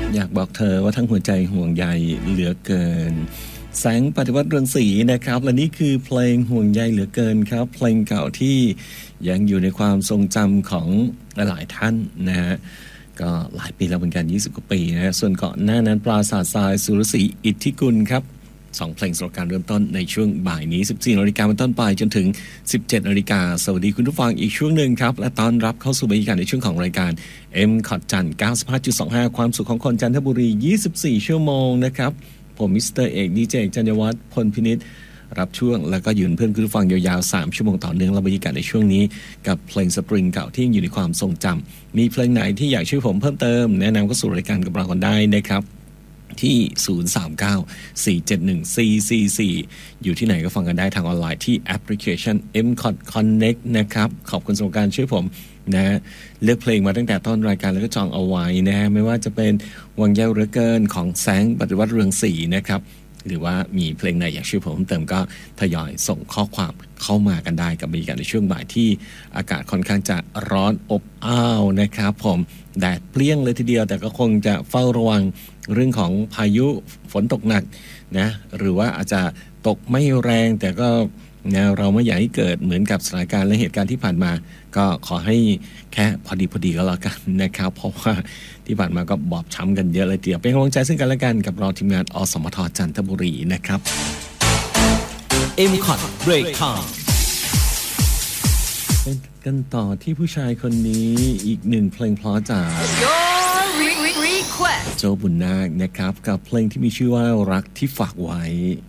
อยากบอกเธอว่าทั้งหัวใจห่วงใยเหลือเกินแสงปฏิวัติเรืองศรีนะครับและนี่คือเพลงห่วงใยเหลือเกินครับเพลงเก่าที่ยังอยู่ในความทรงจำของหลายท่านนะฮะก็หลายปีแล้วเหมือนกัน20กว่าปีนะส่วนก่อนหน้านั้นปราสาททรายสุรศรีอิทธิกุลครับ2เพลงสำหรับการเริ่มต้นในช่วงบ่ายนี้ 14:00 นเป็นต้นไปจนถึง 17:00 นสวัสดีคุณผู้ฟังอีกช่วงหนึ่งครับและต้อนรับเข้าสู่บรรยากาศในช่วงของรายการ M คอดจันทร์ 95.25 ความสุขของคนจันทบุรี24ชั่วโมงนะครับผมมิสเตอร์เอกดีเจจัญญวัฒน์พลพินิจรับช่วงแล้วก็ยืนเพื่อนคุณผู้ฟังยาวๆ3ชั่วโมงต่อเนื่องและบรรยากาศในช่วงนี้กับเพลงสปริงเก่าที่ยังอยู่ในความทรงจำมีเพลงไหนที่อยากช่วยผมเพิ่มเติมแนะนำเข้าสู่รายการกับเรากันได้นะครับที่039-471-444อยู่ที่ไหนก็ฟังกันได้ทางออนไลน์ที่แอปพลิเคชัน MCOT Connect นะครับขอบคุณสำหรับการช่วยผมนะเลือกเพลงมาตั้งแต่ต้นรายการแล้วก็จองเอาไว้นะไม่ว่าจะเป็นห่วงใยเหลือเกินของแสงปฏิวัติเรืองศรีนะครับหรือว่ามีเพลงไหนอยากช่วยผมเพิ่มเติมก็ทยอยส่งข้อความเข้ามากันได้กับบรรยากาศในช่วงบ่ายที่อากาศค่อนข้างจะร้อนอบอ้าวนะครับผมแดดเปรี้ยงเลยทีเดียวแต่ก็คงจะเฝ้าระวังเรื่องของพายุฝนตกหนักนะหรือว่าอาจจะตกไม่แรงแต่ก็นะเราไม่อยากให้เกิดเหมือนกับสถานการณ์และเหตุการณ์ที่ผ่านมาก็ขอให้แค่พอดีก็แล้วกันนะครับเพราะว่าที่ผ่านมาก็บอบช้ำกันเยอะเลยทีเดียวเป็นกำลังใจซึ่งกันและกันกับเราทีมงานอสมทจันทบุรีนะครับ MCOT Break Time เป็นกันต่อที่ผู้ชายคนนี้อีกหนึ่งเพลงเพราะจากโจบุญนาคนะครับกับเพลงที่มีชื่อว่ารักที่ฝากไว้